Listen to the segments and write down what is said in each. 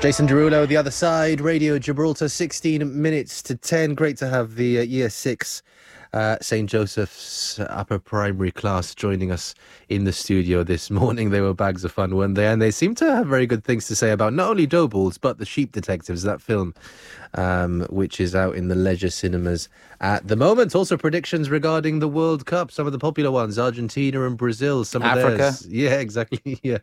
Jason Derulo, The Other Side, Radio Gibraltar, 16 minutes to 10. Great to have the Year 6 St. Joseph's upper primary class joining us in the studio this morning. They were bags of fun, weren't they? And they seem to have very good things to say about not only Dough Balls, but The Sheep Detectives, that film, which is out in the leisure cinemas at the moment. Also predictions regarding the World Cup, some of the popular ones, Argentina and Brazil, some of Africa. theirs. Yeah, exactly, yeah.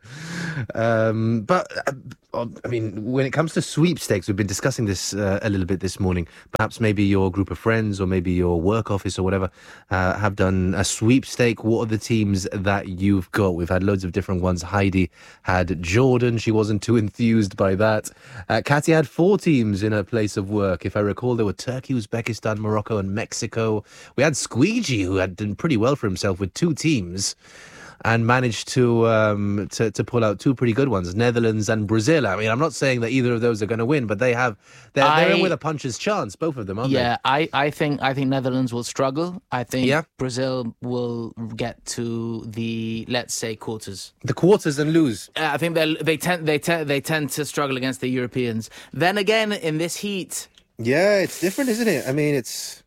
I mean, when it comes to sweepstakes, we've been discussing this a little bit this morning. Perhaps maybe your group of friends or maybe your work office or whatever have done a sweepstake. What are the teams that you've got? We've had loads of different ones. Heidi had Jordan. She wasn't too enthused by that. Katia had 4 teams in her place of work. If I recall, there were Turkey, Uzbekistan, Morocco and Mexico. We had Squeegee, who had done pretty well for himself with 2 teams. And managed to pull out 2 pretty good ones, Netherlands and Brazil. I mean, I'm not saying that either of those are going to win, but they're in with a puncher's chance, both of them, aren't they? Yeah, I think Netherlands will struggle. I think Brazil will get to the, let's say, quarters. The quarters and lose. I think they tend to struggle against the Europeans. Then again, in this heat, yeah, it's different, isn't it? I mean, it's.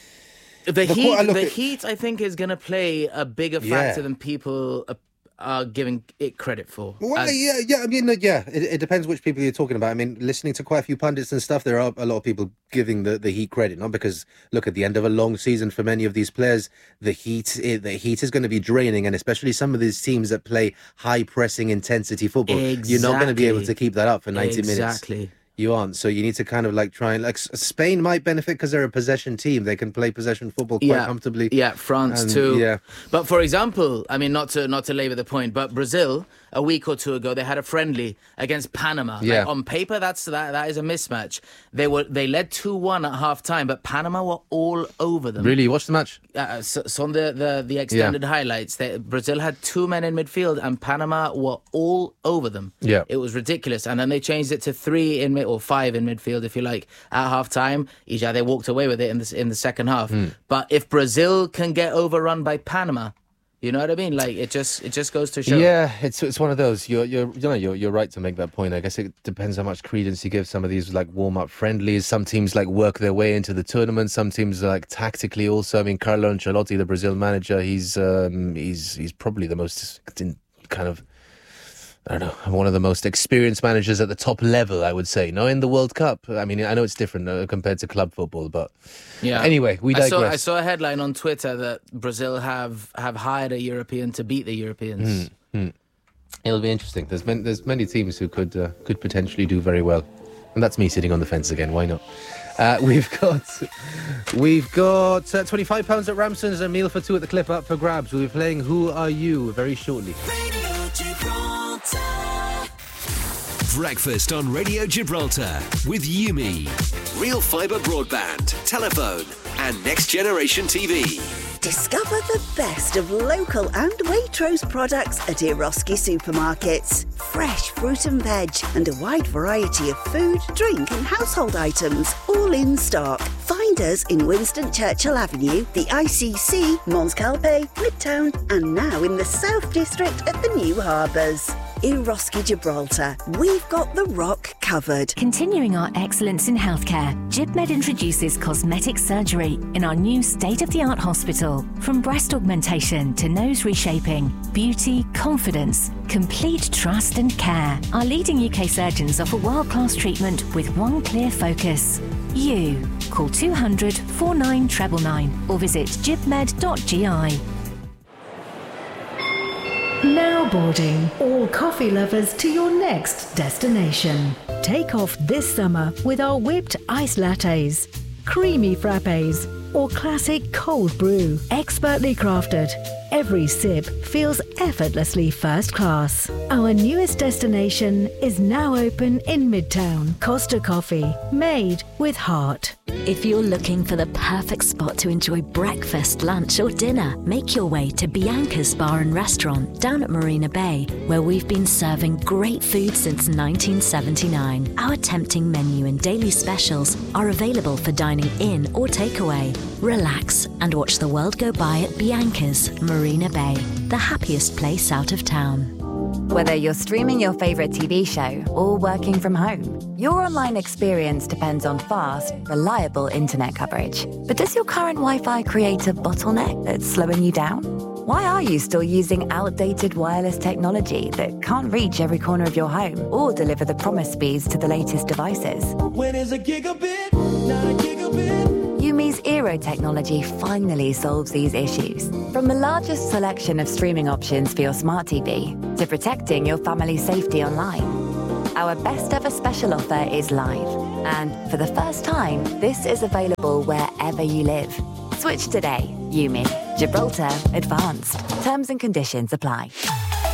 The heat, I think, is going to play a bigger factor than people are giving it credit for. Well, I mean, it depends which people you're talking about. I mean, listening to quite a few pundits and stuff, there are a lot of people giving the heat credit, not because, look, at the end of a long season for many of these players, the heat is going to be draining, and especially some of these teams that play high-pressing intensity football. Exactly. You're not going to be able to keep that up for 90 minutes. Exactly. You aren't, so you need to kind of like try and Spain might benefit because they're a possession team. They can play possession football quite comfortably. Yeah, France too. Yeah, but for example, I mean, not to labour the point, but Brazil a week or 2 ago they had a friendly against Panama. Yeah. Like, on paper, that is a mismatch. They led 2-1 at half time, but Panama were all over them. Really, you watched the match? So on the extended highlights, Brazil had 2 men in midfield and Panama were all over them. Yeah, it was ridiculous, and then they changed it to 3 or 5 in midfield, if you like, at half time. They walked away with it in the second half. But if Brazil can get overrun by Panama, you know what I mean? Like, it just goes to show. Yeah, it's one of those. You're right to make that point. I guess it depends how much credence you give some of these like warm up friendlies. Some teams like work their way into the tournament. Some teams like tactically also. I mean, Carlo Ancelotti, the Brazil manager, he's probably the most kind of, I don't know, one of the most experienced managers at the top level, I would say. No, in the World Cup. I mean, I know it's different compared to club football, but anyway, we digress. I saw a headline on Twitter that Brazil have hired a European to beat the Europeans. It'll be interesting. There's many teams who could potentially do very well, and that's me sitting on the fence again. Why not? We've got £25 at Ramson's, a meal for 2 at the Clip up for grabs. We'll be playing Who Are You very shortly. Breakfast on Radio Gibraltar with Yumi, Real Fibre Broadband, Telephone and Next Generation TV. Discover the best of local and Waitrose products at Eroski supermarkets. Fresh fruit and veg and a wide variety of food, drink and household items, all in stock. Find us in Winston Churchill Avenue, the ICC, Mons Calpe, Midtown and now in the South District at the New Harbours. Eroski Gibraltar, we've got the rock covered. Continuing our excellence in healthcare, GibMed introduces cosmetic surgery in our new state-of-the-art hospital. From breast augmentation to nose reshaping, beauty, confidence, complete trust and care. Our leading UK surgeons offer world-class treatment with one clear focus. You. Call 200 49 999 or visit gibmed.gi. Now boarding all coffee lovers to your next destination. Take off this summer with our whipped ice lattes, creamy frappes, or classic cold brew. Expertly crafted, every sip feels effortlessly first class. Our newest destination is now open in Midtown. Costa Coffee, made with heart. If you're looking for the perfect spot to enjoy breakfast, lunch or dinner, make your way to Bianca's Bar and Restaurant down at Marina Bay, where we've been serving great food since 1979. Our tempting menu and daily specials are available for dining in or takeaway. Relax and watch the world go by at Bianca's Marina Bay, the happiest place out of town. Whether you're streaming your favourite TV show or working from home, your online experience depends on fast, reliable internet coverage. But does your current Wi-Fi create a bottleneck that's slowing you down? Why are you still using outdated wireless technology that can't reach every corner of your home or deliver the promised speeds to the latest devices? When is a gigabit, not a gigabit? Yumi's Eero technology finally solves these issues. From the largest selection of streaming options for your smart TV to protecting your family's safety online, our best ever special offer is live. And for the first time, this is available wherever you live. Switch today. Yumi. Gibraltar Advanced. Terms and conditions apply.